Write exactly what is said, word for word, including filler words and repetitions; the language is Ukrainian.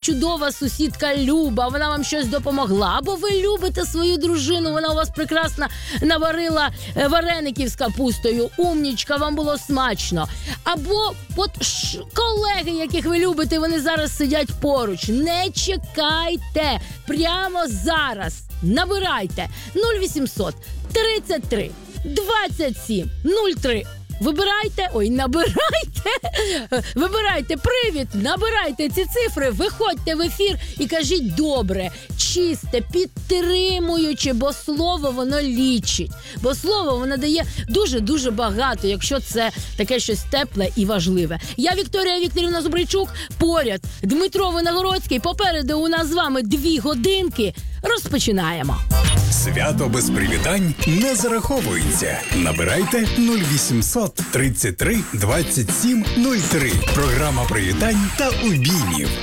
чудова сусідка Люба, вона вам щось допомогла. Або ви любите свою дружину, вона у вас прекрасно наварила вареників з капустою, умнічка, вам було смачно. Або от ш, колеги, яких ви любите, вони зараз сидять поруч. Не чекайте, прямо зараз набирайте нуль вісімсот тридцять три двадцять сім нуль три. Вибирайте, ой, набирайте, вибирайте привід, набирайте ці цифри, виходьте в ефір і кажіть добре, чисте, підтримуючи, бо слово воно лічить. Бо слово воно дає дуже-дуже багато, якщо це таке щось тепле і важливе. Я Вікторія Вікторівна Зубричук, поряд Дмитро Виногородський, попереду у нас з вами дві годинки. Розпочинаємо. Свято без привітань не зараховується. Набирайте нуль вісімсот тридцять три двадцять сім нуль три. Програма привітань та обіймів.